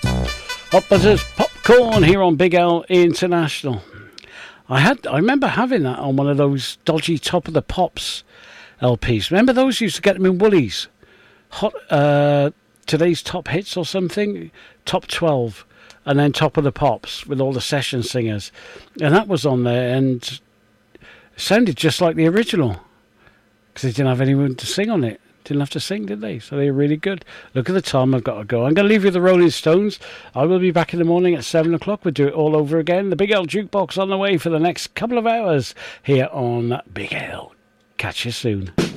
Hot Butters Popcorn here on Big L International. I remember having that on one of those dodgy Top of the Pops LPs. Remember those? You used to get them in Woolies. Today's Top Hits or something. Top 12. And then Top of the Pops with all the session singers. And that was on there, and it sounded just like the original. Because they didn't have anyone to sing on it. Didn't have to sing, did they? So they were really good. Look at the time, I've got to go. I'm going to leave you with the Rolling Stones. I will be back in the morning at 7 o'clock. We'll do it all over again. The Big L Jukebox on the way for the next couple of hours here on Big L. Catch you soon.